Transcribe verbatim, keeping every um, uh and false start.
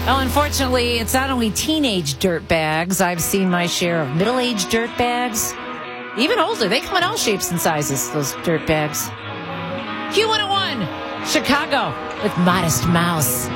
Well, unfortunately, it's not only teenage dirt bags. I've seen my share of middle-aged dirt bags. Even older. They come in all shapes and sizes, those dirt bags. Q one oh one, Chicago, with Modest Mouse.